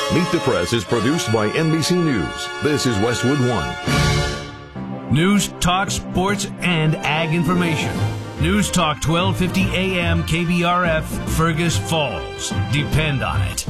Meet the Press is produced by NBC News. This is Westwood One. News, talk, sports, and ag information. News Talk 1250 AM KBRF, Fergus Falls. Depend on it.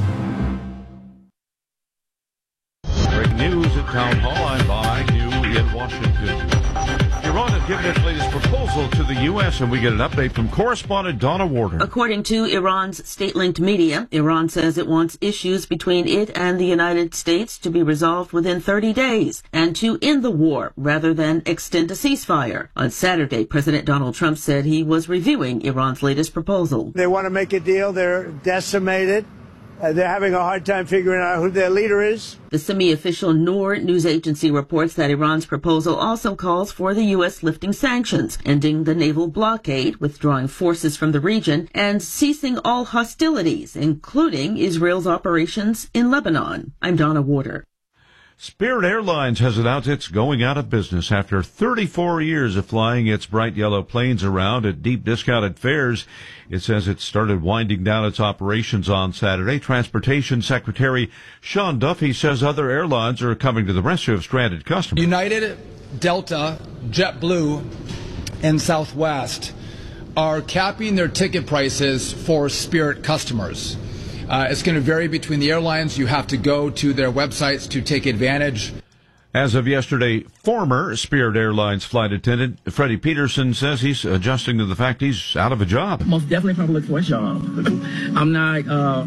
Breaking news at Town Hall. I'm live new in Washington. Iran has given its latest proposal to the U.S., and we get an update from correspondent Donna Warder. According to Iran's state-linked media, Iran says it wants issues between it and the United States to be resolved within 30 days and to end the war rather than extend a ceasefire. On Saturday, President Donald Trump said he was reviewing Iran's latest proposal. They want to make a deal. They're decimated. They're having a hard time figuring out who their leader is. The semi-official Noor news agency reports that Iran's proposal also calls for the U.S. lifting sanctions, ending the naval blockade, withdrawing forces from the region, and ceasing all hostilities, including Israel's operations in Lebanon. I'm Donna Warder. Spirit Airlines has announced it's going out of business after 34 years of flying its bright yellow planes around at deep discounted fares. It says it started winding down its operations on Saturday. Transportation Secretary Sean Duffy says other airlines are coming to the rescue of stranded customers. United, Delta, JetBlue, and Southwest are capping their ticket prices for Spirit customers. It's going to vary between the airlines. You have to go to their websites to take advantage. As of yesterday, former Spirit Airlines flight attendant Freddie Peterson says he's adjusting to the fact he's out of a job. Most definitely probably look for a job. I'm not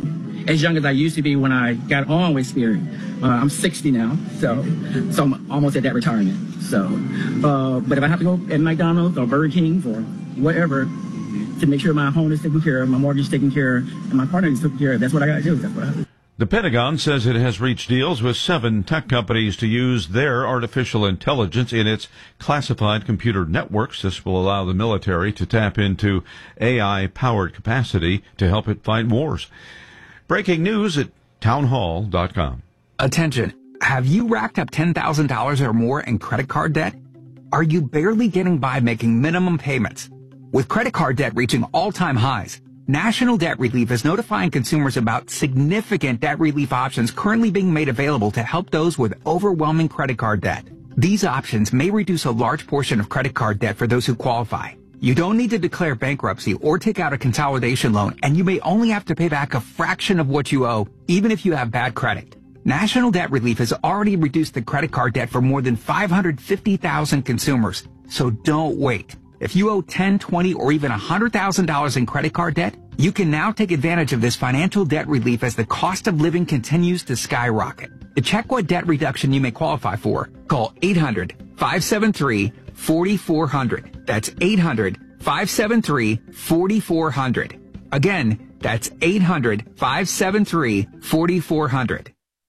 as young as I used to be when I got on with Spirit. I'm 60 now, so I'm almost at that retirement. So, but if I have to go at McDonald's or Burger King or whatever, to make sure my home is taken care of, my mortgage is taken care of, and my partner is taken care of. That's what I got to do. That's what I do. The Pentagon says it has reached deals with 7 tech companies to use their artificial intelligence in its classified computer networks. This will allow the military to tap into AI-powered capacity to help it fight wars. Breaking news at townhall.com. Attention. Have you racked up $10,000 or more in credit card debt? Are you barely getting by making minimum payments? With credit card debt reaching all-time highs, National Debt Relief is notifying consumers about significant debt relief options currently being made available to help those with overwhelming credit card debt. These options may reduce a large portion of credit card debt for those who qualify. You don't need to declare bankruptcy or take out a consolidation loan, and you may only have to pay back a fraction of what you owe, even if you have bad credit. National Debt Relief has already reduced the credit card debt for more than 550,000 consumers, so don't wait. If you owe $10, $20, or even $100,000 in credit card debt, you can now take advantage of this financial debt relief as the cost of living continues to skyrocket. To check what debt reduction you may qualify for, call 800-573-4400. That's 800-573-4400. Again, that's 800-573-4400.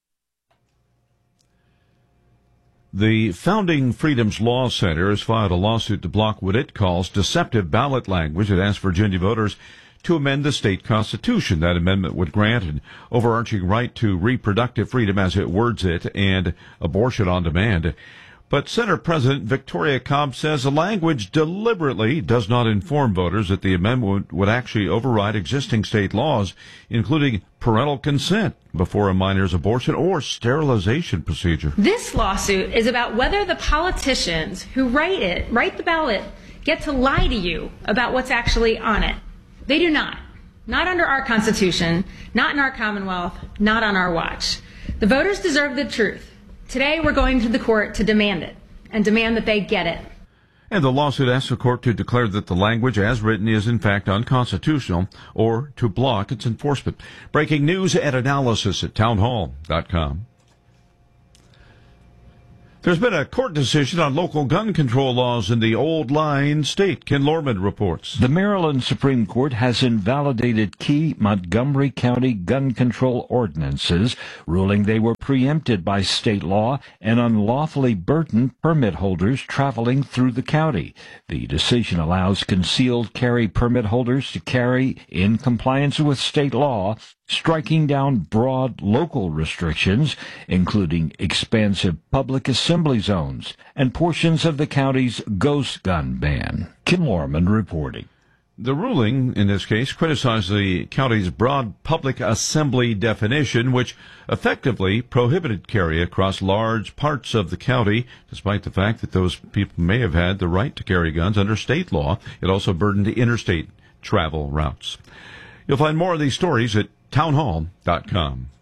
The Founding Freedoms Law Center has filed a lawsuit to block what it calls deceptive ballot language. It asks Virginia voters to amend the state constitution. That amendment would grant an overarching right to reproductive freedom, as it words it, and abortion on demand. But Center President Victoria Cobb says the language deliberately does not inform voters that the amendment would actually override existing state laws, including parental consent before a minor's abortion or sterilization procedure. This lawsuit is about whether the politicians who write the ballot, get to lie to you about what's actually on it. They do not. Not under our Constitution, not in our Commonwealth, not on our watch. The voters deserve the truth. Today we're going to the court to demand it, and demand that they get it. And the lawsuit asks the court to declare that the language as written is in fact unconstitutional, or to block its enforcement. Breaking news and analysis at townhall.com. There's been a court decision on local gun control laws in the Old Line State. Ken Lorman reports. The Maryland Supreme Court has invalidated key Montgomery County gun control ordinances, ruling they were preempted by state law and unlawfully burdened permit holders traveling through the county. The decision allows concealed carry permit holders to carry in compliance with state law, striking down broad local restrictions, including expansive public assembly zones and portions of the county's ghost gun ban. Kim Lorman reporting. The ruling, in this case, criticized the county's broad public assembly definition, which effectively prohibited carry across large parts of the county, despite the fact that those people may have had the right to carry guns under state law. It also burdened interstate travel routes. You'll find more of these stories at townhall.com.